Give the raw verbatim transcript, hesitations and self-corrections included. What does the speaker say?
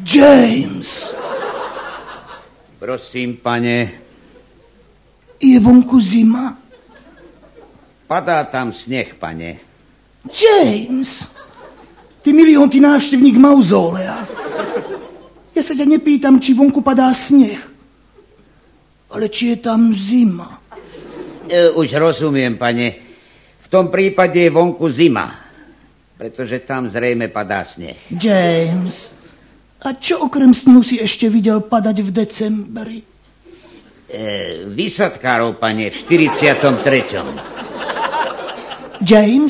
James. Prosím, pane. Je vonku zima? Padá tam sneh, pane. James, ty miliónty návštevník mauzólea. Ja sa ťa nepýtam, či vonku padá sneh, ale či je tam zima. E, už rozumiem, pane. V tom prípade je vonku zima, pretože tam zrejme padá sneh. James, a čo okrem snehu si ešte videl padať v decembri? E, vysadkárov, pane, v štyridsiatom treťom James?